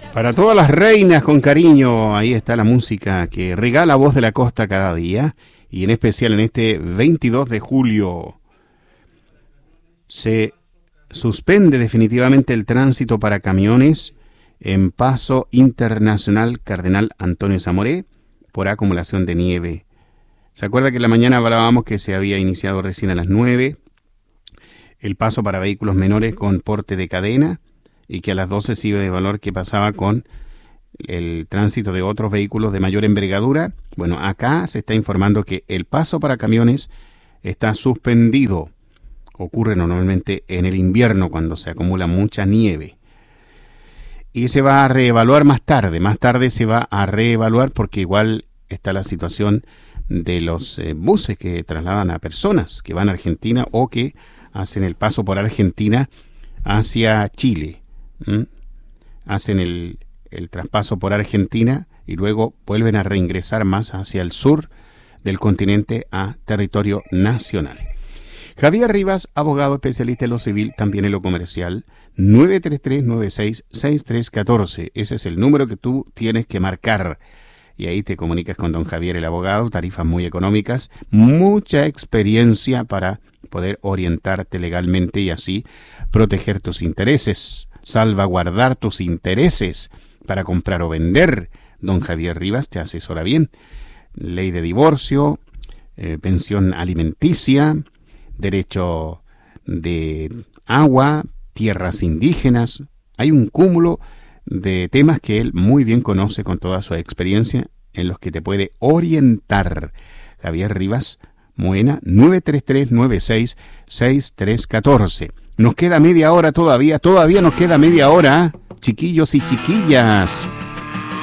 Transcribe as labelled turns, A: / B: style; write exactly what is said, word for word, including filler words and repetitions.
A: Para todas las reinas con cariño, ahí está la música que regala Voz de la Costa cada día, y en especial en este veintidós de julio. Se suspende definitivamente el tránsito para camiones en Paso Internacional Cardenal Antonio Zamoré por acumulación de nieve. ¿Se acuerda que en la mañana hablábamos que se había iniciado recién a las nueve el paso para vehículos menores con porte de cadena y que a las doce se iba a evaluar qué pasaba con el tránsito de otros vehículos de mayor envergadura? Bueno, acá se está informando que el paso para camiones está suspendido. Ocurre normalmente en el invierno cuando se acumula mucha nieve. Y se va a reevaluar más tarde. Más tarde se va a reevaluar porque igual está la situación de los eh, buses que trasladan a personas que van a Argentina o que hacen el paso por Argentina hacia Chile. ¿Mm? Hacen el, el traspaso por Argentina y luego vuelven a reingresar más hacia el sur del continente a territorio nacional. Javier Rivas, abogado especialista en lo civil, también en lo comercial, nueve tres tres, nueve seis, seis tres uno cuatro. Ese es el número que tú tienes que marcar. Y ahí te comunicas con don Javier, el abogado, tarifas muy económicas, mucha experiencia para poder orientarte legalmente y así proteger tus intereses, salvaguardar tus intereses para comprar o vender. Don Javier Rivas te asesora bien. Ley de divorcio, eh, pensión alimenticia, derecho de agua, tierras indígenas. Hay un cúmulo de temas que él muy bien conoce con toda su experiencia en los que te puede orientar. Javier Rivas Moena, nueve tres tres, nueve seis, seis tres uno cuatro. Nos queda media hora todavía, todavía nos queda media hora, chiquillos y chiquillas.